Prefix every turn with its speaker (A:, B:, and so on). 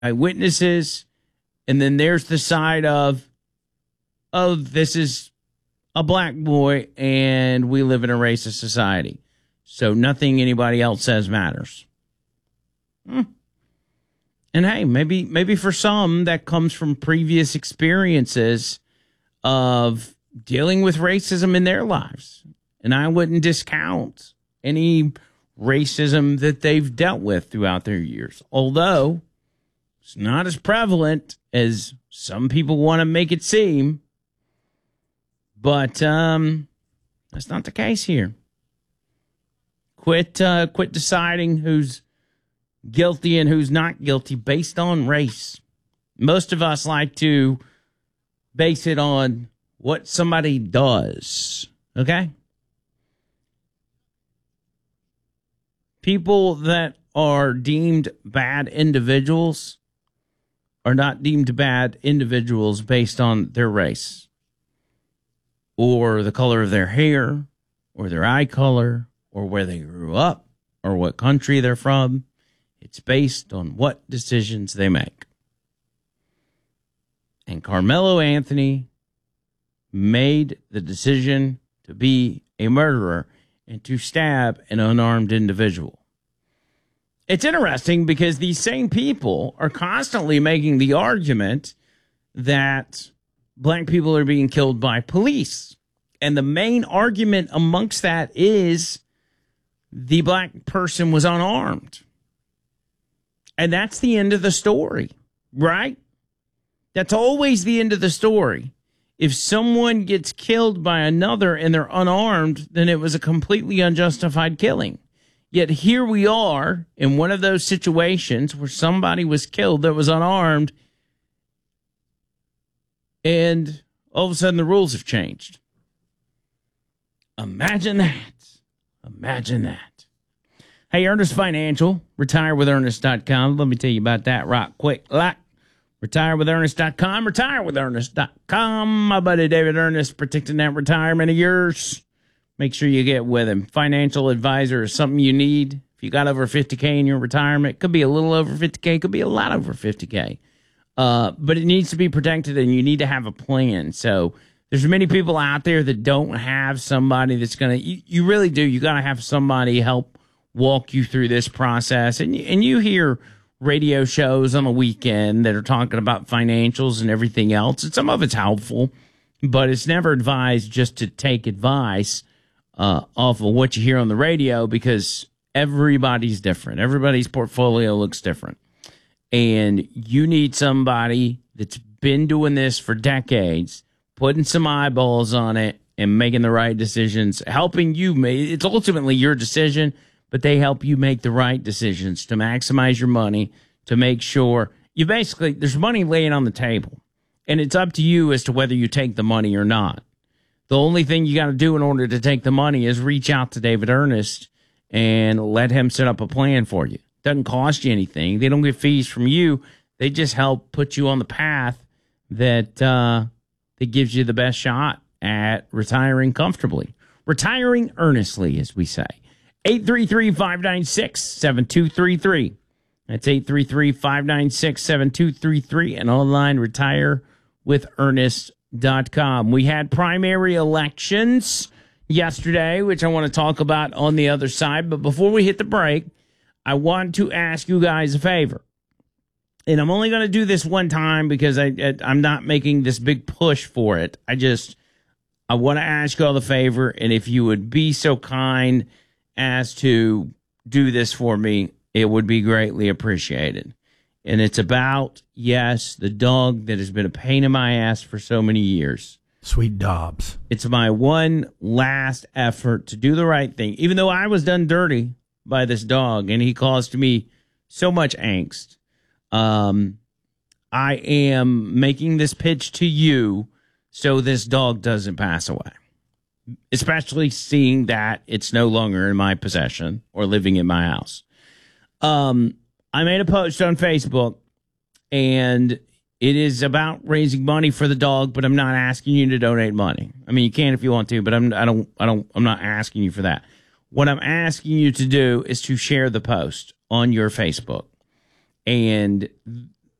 A: eyewitnesses, and then there's the side of, oh, this is a black boy and we live in a racist society, so nothing anybody else says matters. And hey, maybe for some that comes from previous experiences of dealing with racism in their lives. And I wouldn't discount any racism that they've dealt with throughout their years, although it's not as prevalent as some people want to make it seem. But that's not the case here. Quit deciding who's guilty and who's not guilty based on race. Most of us like to base it on what somebody does. Okay? People that are deemed bad individuals are not deemed bad individuals based on their race or the color of their hair or their eye color or where they grew up or what country they're from. It's based on what decisions they make. And Carmelo Anthony made the decision to be a murderer and to stab an unarmed individual. It's interesting because these same people are constantly making the argument that black people are being killed by police. And the main argument amongst that is the black person was unarmed. And that's the end of the story, right? That's always the end of the story. If someone gets killed by another and they're unarmed, then it was a completely unjustified killing. Yet here we are in one of those situations where somebody was killed that was unarmed, and all of a sudden the rules have changed. Imagine that. Imagine that. Hey, Earnest Financial, retirewithernest.com. Let me tell you about that right quick. Retirewithernest.com, retirewithernest.com. My buddy David Earnest, protecting that retirement of yours. Make sure you get with him. Financial advisor is something you need. If you got over 50K in your retirement, could be a little over 50K, could be a lot over 50K. But it needs to be protected, and you need to have a plan. So there's many people out there that don't have somebody that's going to, you really do. You got to have somebody help walk you through this process. And you hear radio shows on the weekend that are talking about financials and everything else. And some of it's helpful, but it's never advised just to take advice off of what you hear on the radio, because everybody's different. Everybody's portfolio looks different. And you need somebody that's been doing this for decades, putting some eyeballs on it and making the right decisions, helping you make, it's ultimately your decision, but they help you make the right decisions to maximize your money, to make sure you basically, there's money laying on the table, and it's up to you as to whether you take the money or not. The only thing you got to do in order to take the money is reach out to David Earnest and let him set up a plan for you. Doesn't cost you anything. They don't get fees from you. They just help put you on the path that gives you the best shot at retiring comfortably. Retiring earnestly, as we say. 833-596-7233. That's 833-596-7233 and online retirewithernest.com. We had primary elections yesterday, which I want to talk about on the other side. But before we hit the break, I want to ask you guys a favor. And I'm only going to do this one time because I'm not making this big push for it. I want to ask you all the favor. And if you would be so kind as to do this for me, it would be greatly appreciated. And it's about, yes, the dog that has been a pain in my ass for so many years.
B: Sweet Dobbs. It's
A: my one last effort to do the right thing, even though I was done dirty by this dog and he caused me so much angst. I am making this pitch to you so this dog doesn't pass away, especially seeing that it's no longer in my possession or living in my house. I made a post on Facebook, and it is about raising money for the dog, but I'm not asking you to donate money. I mean, you can if you want to, but I'm not asking you for that. What I'm asking you to do is to share the post on your Facebook. And